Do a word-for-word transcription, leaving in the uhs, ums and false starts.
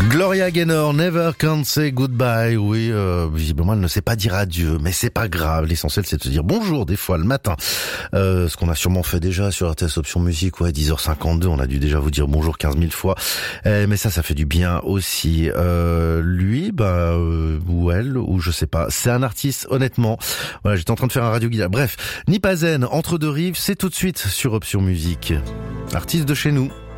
Gloria Gaynor, Never Can Say Goodbye. Oui, euh, visiblement, elle ne sait pas dire adieu, mais c'est pas grave. L'essentiel, c'est de se dire bonjour des fois le matin. Euh, ce qu'on a sûrement fait déjà sur R T S Option Musique, ouais, dix heures cinquante-deux, on a dû déjà vous dire bonjour quinze mille fois. Euh, mais ça, ça fait du bien aussi. Euh, lui, bah, euh, ou elle, ou je sais pas. C'est un artiste, honnêtement. Voilà, j'étais en train de faire un radio guide. Bref, Nipazen, Entre deux rives, c'est tout de suite sur Option Musique. Artiste de chez nous.